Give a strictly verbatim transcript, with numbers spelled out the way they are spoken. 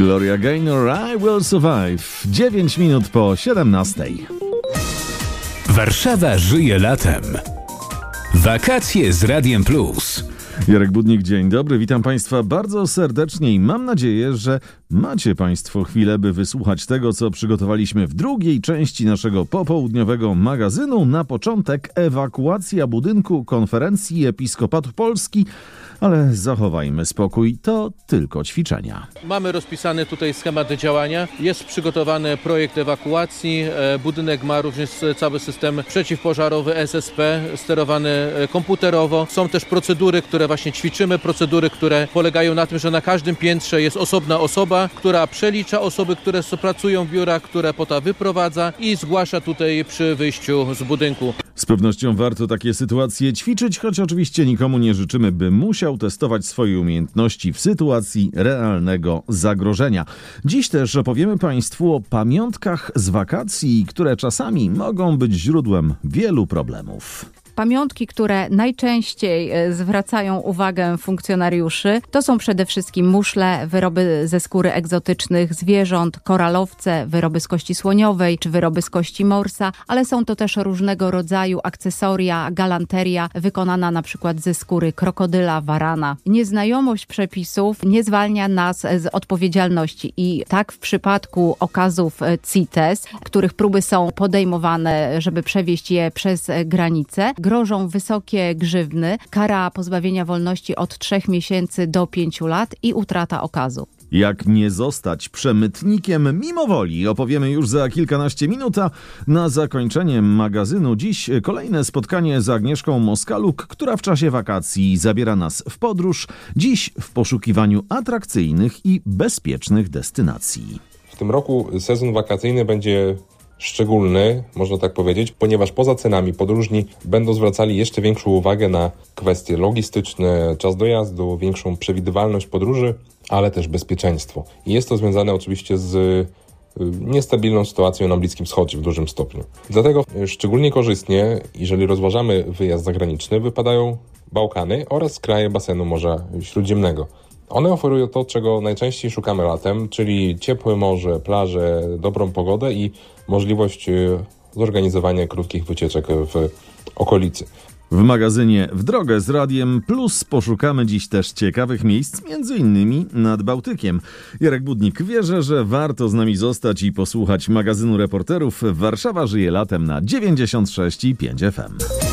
Gloria Gaynor, I Will Survive. dziewięć minut po siedemnastej. Warszawa żyje latem. Wakacje z Radiem Plus. Jarek Budnik, dzień dobry, witam Państwa bardzo serdecznie i mam nadzieję, że macie Państwo chwilę, by wysłuchać tego, co przygotowaliśmy w drugiej części naszego popołudniowego magazynu. Na początek ewakuacja budynku Konferencji Episkopatu Polski, ale zachowajmy spokój, to tylko ćwiczenia. Mamy rozpisany tutaj schemat działania, jest przygotowany projekt ewakuacji, budynek ma również cały system przeciwpożarowy S S P, sterowany komputerowo. Są też procedury, które właśnie ćwiczymy, procedury, które polegają na tym, że na każdym piętrze jest osobna osoba, która przelicza osoby, które pracują w biurach, które potem wyprowadza i zgłasza tutaj przy wyjściu z budynku. Z pewnością warto takie sytuacje ćwiczyć, choć oczywiście nikomu nie życzymy, by musiał testować swoje umiejętności w sytuacji realnego zagrożenia. Dziś też opowiemy Państwu o pamiątkach z wakacji, które czasami mogą być źródłem wielu problemów. Pamiątki, które najczęściej zwracają uwagę funkcjonariuszy, to są przede wszystkim muszle, wyroby ze skóry egzotycznych zwierząt, koralowce, wyroby z kości słoniowej czy wyroby z kości morsa, ale są to też różnego rodzaju akcesoria, galanteria wykonana na przykład ze skóry krokodyla, warana. Nieznajomość przepisów nie zwalnia nas z odpowiedzialności i tak w przypadku okazów CITES, których próby są podejmowane, żeby przewieźć je przez granicę, grożą wysokie grzywny, kara pozbawienia wolności od trzech miesięcy do pięciu lat i utrata okazu. Jak nie zostać przemytnikiem mimo woli, opowiemy już za kilkanaście minut, a na zakończenie magazynu dziś kolejne spotkanie z Agnieszką Moskaluk, która w czasie wakacji zabiera nas w podróż, dziś w poszukiwaniu atrakcyjnych i bezpiecznych destynacji. W tym roku sezon wakacyjny będzie szczególny, można tak powiedzieć, ponieważ poza cenami podróżni będą zwracali jeszcze większą uwagę na kwestie logistyczne, czas dojazdu, większą przewidywalność podróży, ale też bezpieczeństwo. I jest to związane oczywiście z niestabilną sytuacją na Bliskim Wschodzie w dużym stopniu. Dlatego szczególnie korzystnie, jeżeli rozważamy wyjazd zagraniczny, wypadają Bałkany oraz kraje basenu Morza Śródziemnego. One oferują to, czego najczęściej szukamy latem, czyli ciepłe morze, plaże, dobrą pogodę i możliwość zorganizowania krótkich wycieczek w okolicy. W magazynie W drogę z Radiem Plus poszukamy dziś też ciekawych miejsc, między innymi nad Bałtykiem. Jarek Budnik, wierzę, że warto z nami zostać i posłuchać magazynu reporterów. Warszawa żyje latem na dziewięćdziesiąt sześć i pięć F M.